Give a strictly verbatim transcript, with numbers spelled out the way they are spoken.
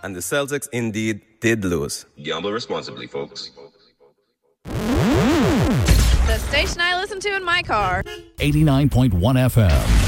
and the Celtics indeed did lose. Gamble responsibly, folks. The station I listen to in my car. eighty-nine point one F M.